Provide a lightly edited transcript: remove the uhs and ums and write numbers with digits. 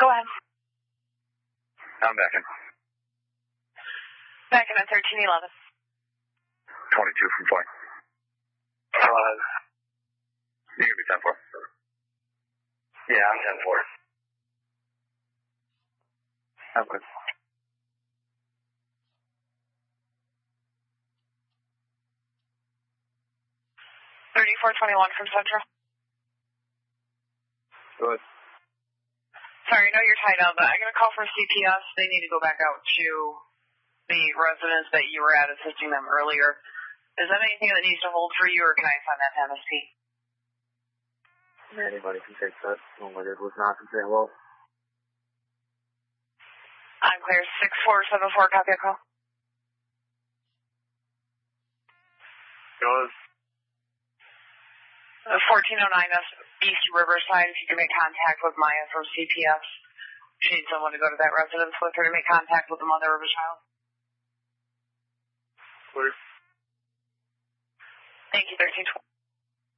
Go ahead. I'm back in. Back in at 1311. 22 from 20. You can be 10-4. Yeah, I'm 10-4. Okay. 3421 from Central. Good. Sorry, I know you're tied up, but I'm going to call for CPS. They need to go back out to the residents that you were at assisting them earlier. Is that anything that needs to hold for you, or can I send that to MSP? Anybody can take that. All I did was not to say hello. I'm clear. 6474, copy a call. Goes. 1409 East Riverside. If you can make contact with Maya from CPS. She needs someone to go to that residence with her to make contact with the mother of a child. Clear.